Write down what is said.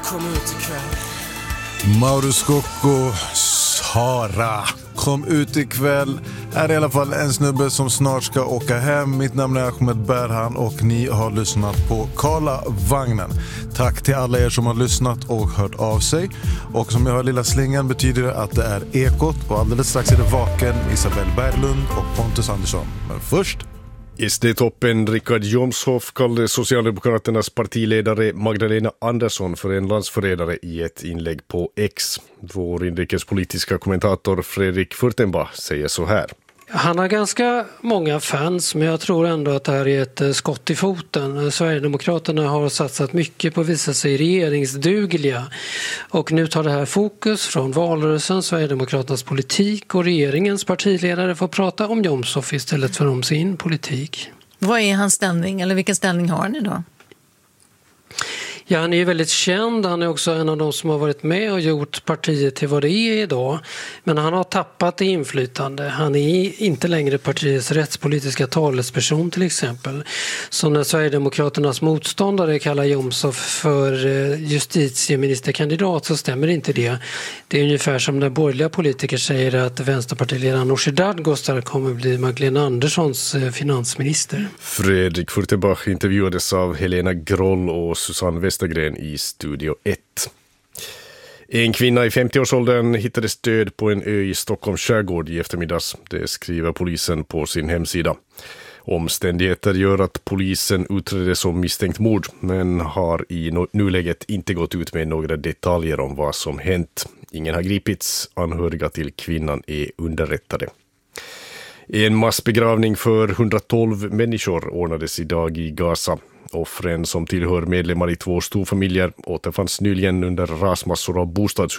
Kom ut ikväll. Mauro Scocco, Sara. Kom ut ikväll är i alla fall en snubbe som snart ska åka hem. Mitt namn är Ahmed Berhan och ni har lyssnat på Karlavagnen. Tack till alla er som har lyssnat och hört av sig. Och som jag hör lilla slingan betyder det att det är Ekot. Och alldeles strax är det Vaken, Isabel Berglund och Pontus Andersson. Men först... SD-toppen Richard Jomshof kallade Socialdemokraternas partiledare Magdalena Andersson för en landsförrädare i ett inlägg på X. Vår inrikespolitiska kommentator Fredrik Furtenbach säger så här. Han har ganska många fans, men jag tror ändå att det här är ett skott i foten. Sverigedemokraterna har satsat mycket på att visa sig regeringsdugliga. Och nu tar det här fokus från valrörelsen, Sverigedemokraternas politik, och regeringens partiledare får prata om Jomshof istället för om sin politik. Vad är hans ställning, eller vilken ställning har han idag? Ja, han är ju väldigt känd. Han är också en av de som har varit med och gjort partiet till vad det är idag. Men han har tappat i inflytande. Han är inte längre partiets rättspolitiska talesperson till exempel. Så när Sverigedemokraternas motståndare kallar Jomshof för justitieministerkandidat så stämmer inte det. Det är ungefär som när borgerliga politiker säger att vänsterpartiledaren Nooshi Dadgostar kommer bli Magdalena Anderssons finansminister. Fredrik Furtenbach intervjuades av Helena Groll och Susanne Westergren i Studio 1. En kvinna i 50-årsåldern hittades död på en ö i Stockholms skärgård i eftermiddags. Det skriver polisen på sin hemsida. Omständigheter gör att polisen utreder som misstänkt mord, men har i nuläget inte gått ut med några detaljer om vad som hänt. Ingen har gripits, anhöriga till kvinnan är underrättade. En massbegravning för 112 människor ordnades idag i Gaza. Offren som tillhör medlemmar i 2 storfamiljer återfanns nyligen under rasmassor av bostadshus